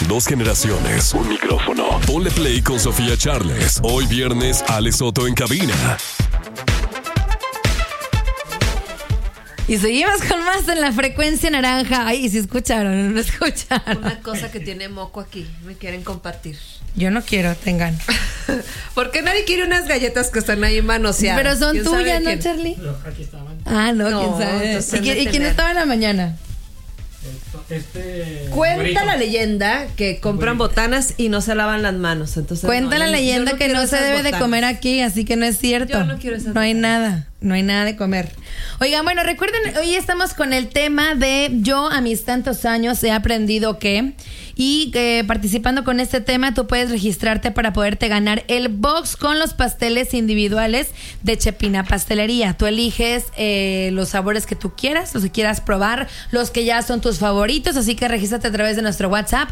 2 generaciones, un micrófono. Ponle play con Sofía Charles. Hoy viernes, Ale Soto en cabina. Y seguimos con más en la frecuencia naranja. Ay, ¿y si escucharon? ¿No escucharon? Una cosa que tiene moco aquí, me quieren compartir. Yo no quiero, tengan. ¿Por qué nadie quiere unas galletas que están ahí manoseadas? Pero son ¿Quién sabe tuyas, ¿no, quién? Charlie? Aquí estaban. Ah, no, No, quién sabe. entonces ¿Y quién estaba en la mañana? Cuenta güerito. la leyenda que compran botanas y no se lavan las manos. Entonces, Cuenta la leyenda que no se debe de comer aquí, así que no es cierto. Yo no quiero esas No hay botanas. nada de comer. Oigan, bueno, recuerden, hoy estamos con el tema de yo a mis tantos años he aprendido que... Y participando con este tema, tú puedes registrarte para poderte ganar el box con los pasteles individuales de Chepina Pastelería. Tú eliges los sabores que tú quieras, los que quieras probar, los que ya son tus favoritos. Así que regístrate a través de nuestro WhatsApp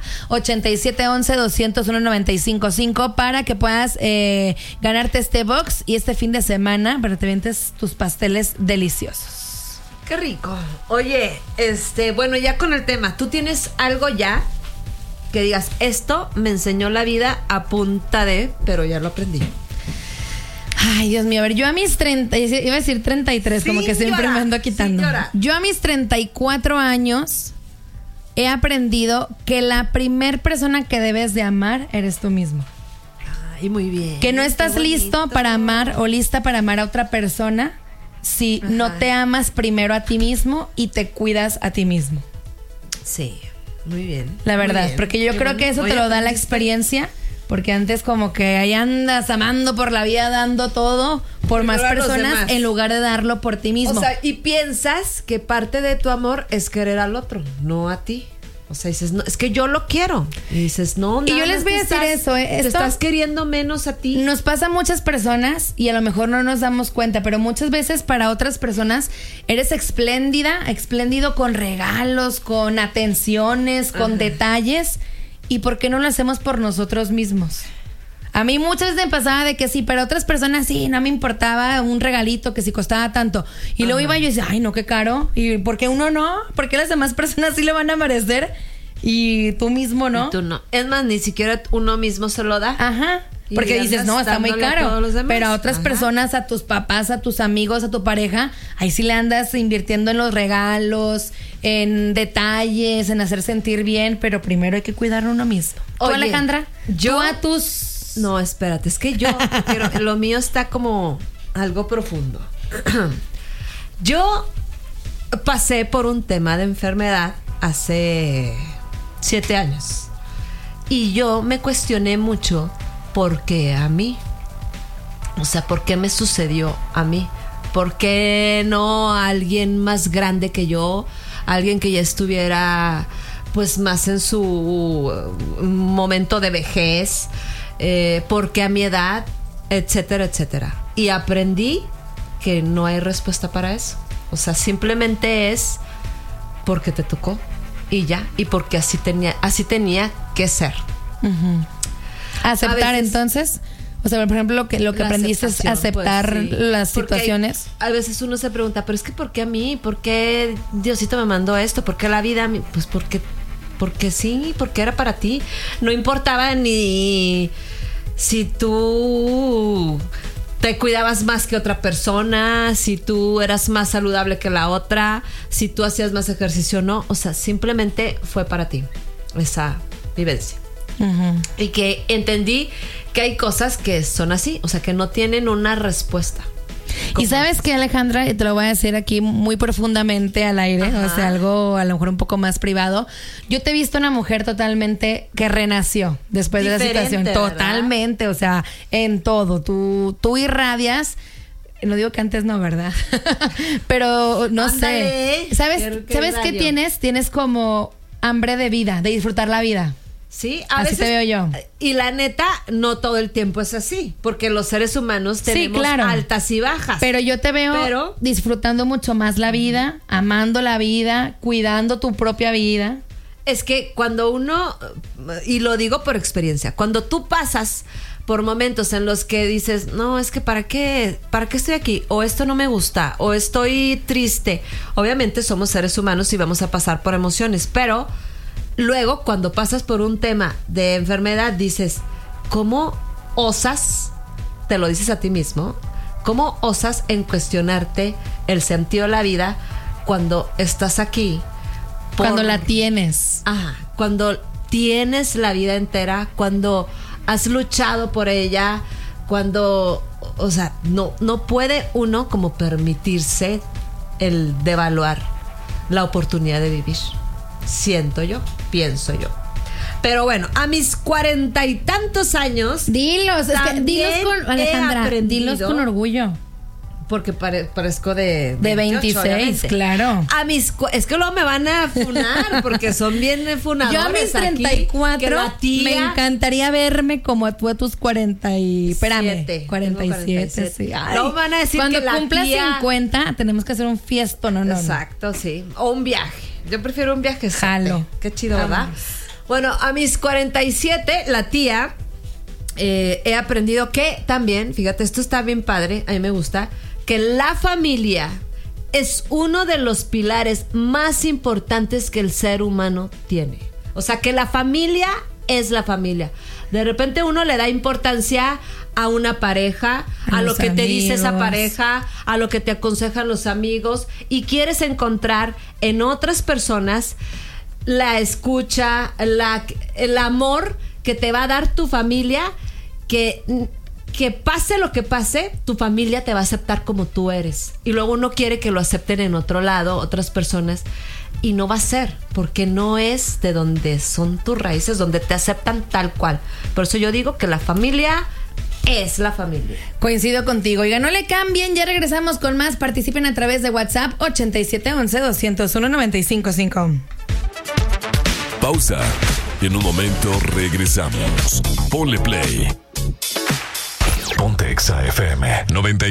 8711-201-955 para que puedas ganarte este box y este fin de semana para que te vientes tus pasteles deliciosos. Qué rico. Oye, bueno, ya con el tema, ¿tú tienes algo ya que digas, esto me enseñó la vida a punta de, pero ya lo aprendí? Ay, Dios mío, a ver, yo a mis 30, iba a decir 33, como que siempre me ando quitando. Yo a mis 34 años he aprendido que la primer persona que debes de amar eres tú mismo. Ay, muy bien. Que no estás Qué listo bonito. para amar o lista para amar a otra persona si no te amas primero a ti mismo y te cuidas a ti mismo. Sí, muy bien. La muy verdad, bien. porque yo Qué creo que bonito. eso te Oye, lo da la aprendiste. experiencia. Porque antes como que ahí andas amando por la vida, dando todo por más Primero a los personas demás. en lugar de darlo por ti mismo. O sea, y piensas que parte de tu amor es querer al otro, no a ti. O sea, dices, no, es que yo lo quiero. Y dices, no, Y nada yo les más voy a te decir estás- eso, te esto- estás queriendo menos a ti. Nos pasa a muchas personas y a lo mejor no nos damos cuenta, pero muchas veces para otras personas eres espléndido con regalos, con atenciones, con detalles. ¿Y por qué no lo hacemos por nosotros mismos? A mí muchas veces me pasaba de que sí, pero otras personas sí, no me importaba un regalito que si costaba tanto. Y luego iba yo y decía, ay, no, qué caro. ¿Y por qué uno no? ¿Por qué las demás personas sí le van a merecer? Y tú mismo no. Y tú no. Es más, ni siquiera uno mismo se lo da. Ajá. Y Porque dices, andas no, está muy dándole a caro. todos los demás. Pero a otras Ajá. personas, a tus papás, a tus amigos, a tu pareja, ahí sí le andas invirtiendo en los regalos, en detalles, en hacer sentir bien, pero primero hay que cuidar a uno mismo. ¿Tú, Oye, Alejandra? yo- ¿Tú a tus... No, espérate, es que yo quiero, lo mío está como algo profundo. Yo pasé por un tema de enfermedad hace 7 años y yo me cuestioné mucho por qué a mí. O sea, ¿por qué me sucedió a mí? ¿Por qué no a alguien más grande que yo? Alguien que ya estuviera pues más en su momento de vejez, porque a mi edad, etcétera, etcétera. Y aprendí que no hay respuesta para eso. O sea, simplemente es porque te tocó y ya, y porque así tenía que ser. ¿Aceptar a veces- entonces? O sea, por ejemplo, lo que La aprendiste es aceptación, aceptar pues, sí. las Porque situaciones. a veces uno se pregunta, pero es que ¿por qué a mí? ¿Por qué Diosito me mandó esto? ¿Por qué la vida a mí? Pues porque sí, porque era para ti. No importaba ni si tú te cuidabas más que otra persona, si tú eras más saludable que la otra, si tú hacías más ejercicio o no. O sea, simplemente fue para ti esa vivencia. Y que entendí que hay cosas que son así, o sea, que no tienen una respuesta. Y sabes que, Alejandra, y te lo voy a decir aquí muy profundamente al aire, Ajá. o sea, algo a lo mejor un poco más privado. Yo te he visto una mujer totalmente que renació después de la Diferente, situación. ¿verdad? Totalmente, o sea, en todo. Tú irradias. No digo que antes no, ¿verdad? Pero no Ándale. sé. ¿Sabes ¿Qué qué radio? tienes? Tienes como hambre de vida, de disfrutar la vida. Sí, Así te veo yo. Y la neta, no todo el tiempo es así, porque los seres humanos Sí, tenemos claro. altas y bajas. Pero yo te veo Pero- disfrutando mucho más la vida, amando la vida, cuidando tu propia vida. Es que cuando uno, y lo digo por experiencia, cuando tú pasas por momentos en los que dices, no, es que ¿para qué estoy aquí? O esto no me gusta, o estoy triste. Obviamente somos seres humanos y vamos a pasar por emociones, pero luego, cuando pasas por un tema de enfermedad, dices, ¿cómo osas? Te lo dices a ti mismo. ¿Cómo osas en cuestionarte el sentido de la vida cuando estás aquí? Cuando la tienes. Ajá, cuando tienes la vida entera, cuando has luchado por ella, cuando, o sea, no puede uno como permitirse el devaluar la oportunidad de vivir. Siento yo, pienso yo. Pero bueno, a mis 40 y tantos años. Dilos con Alejandra, dilos con orgullo. Porque parezco de 28, 26, claro. Es que luego me van a funar porque son bien funadores. Yo a mis 34 aquí, me encantaría verme como tú a tus 40 y... Espérame, 47, sí. Ay, luego van a decir cuando que la cumplas tía... 50 tenemos que hacer un fiesto, no. Exacto, sí. O un viaje. Yo prefiero un viaje. Jalo. Qué chido, ¿verdad? Bueno, a mis 47, la tía... he aprendido que también, fíjate, esto está bien padre, a mí me gusta, que la familia es uno de los pilares más importantes que el ser humano tiene. O sea, que la familia es la familia. De repente uno le da importancia a una pareja, a lo que te dice esa pareja, a lo que te aconsejan los amigos, y quieres encontrar en otras personas la escucha, el amor que te va a dar tu familia, que pase lo que pase, tu familia te va a aceptar como tú eres. Y luego uno quiere que lo acepten en otro lado, otras personas, y no va a ser, porque no es de donde son tus raíces, donde te aceptan tal cual. Por eso yo digo que la familia es la familia. Coincido contigo. Oiga, no le cambien, ya regresamos con más. Participen a través de WhatsApp 8711-201-955. Pausa. Y en un momento regresamos. Ponle play. Ponte Exa FM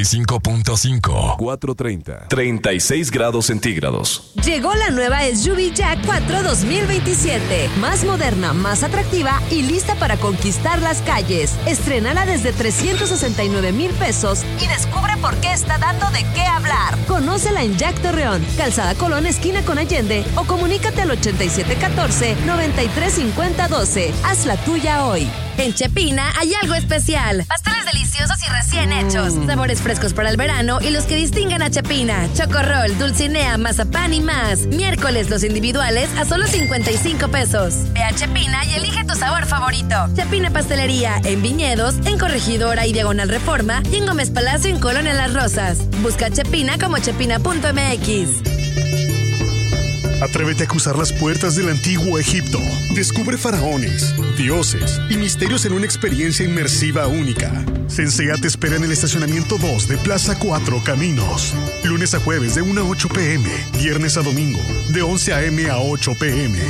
95.5 430 36 grados centígrados. Llegó la nueva SUV Jack 4 2027. Más moderna, más atractiva y lista para conquistar las calles. Estrénala desde 369,000 pesos y descubre por qué está dando de qué hablar. Conócela en Jack Torreón, Calzada Colón, esquina con Allende, o comunícate al 8714-935012. Haz la tuya hoy. En Chepina hay algo especial. Pasteles deliciosos y recién hechos. Sabores frescos para el verano y los que distinguen a Chepina. Chocorrol, dulcinea, mazapán y más. Miércoles los individuales a solo 55 pesos. Ve a Chepina y elige tu sabor favorito. Chepina Pastelería, en Viñedos, en Corregidora y Diagonal Reforma, y en Gómez Palacio en Colonia Las Rosas. Busca Chepina como chepina.mx. Atrévete a cruzar las puertas del antiguo Egipto. Descubre faraones, dioses y misterios en una experiencia inmersiva única. Sensea te espera en el estacionamiento 2 de Plaza 4 Caminos. Lunes a jueves de 1 a 8 p.m. Viernes a domingo de 11 a.m. a 8 p.m.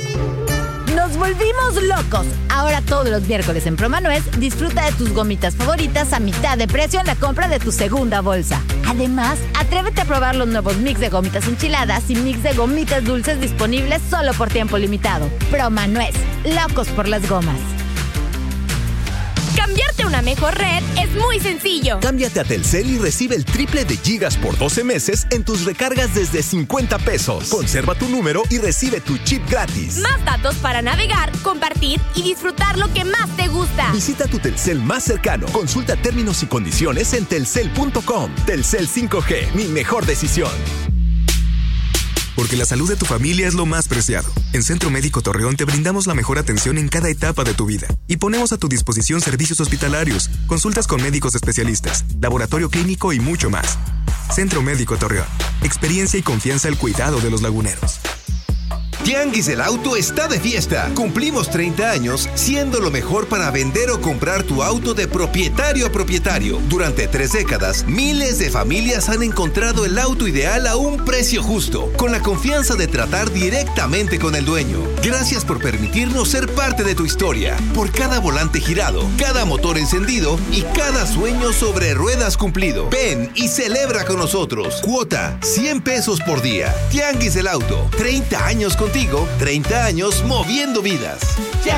Nos volvimos locos. Ahora todos los miércoles en Promanuez disfruta de tus gomitas favoritas a mitad de precio en la compra de tu segunda bolsa. Además, atrévete a probar los nuevos mix de gomitas enchiladas y mix de gomitas dulces disponibles solo por tiempo limitado. Promanuez, locos por las gomas. Cambiarte a una mejor red es muy sencillo. Cámbiate a Telcel y recibe el triple de gigas por 12 meses en tus recargas desde 50 pesos. Conserva tu número y recibe tu chip gratis. Más datos para navegar, compartir y disfrutar lo que más te gusta. Visita tu Telcel más cercano. Consulta términos y condiciones en telcel.com. Telcel 5G, mi mejor decisión. Porque la salud de tu familia es lo más preciado. En Centro Médico Torreón te brindamos la mejor atención en cada etapa de tu vida. Y ponemos a tu disposición servicios hospitalarios, consultas con médicos especialistas, laboratorio clínico y mucho más. Centro Médico Torreón. Experiencia y confianza al cuidado de los laguneros. Tianguis del Auto está de fiesta. Cumplimos 30 años siendo lo mejor para vender o comprar tu auto de propietario a propietario. Durante 3 décadas, miles de familias han encontrado el auto ideal a un precio justo, con la confianza de tratar directamente con el dueño. Gracias por permitirnos ser parte de tu historia. Por cada volante girado, cada motor encendido y cada sueño sobre ruedas cumplido. Ven y celebra con nosotros. Cuota, 100 pesos por día. Tianguis del Auto, 30 años contigo, 30 años moviendo vidas.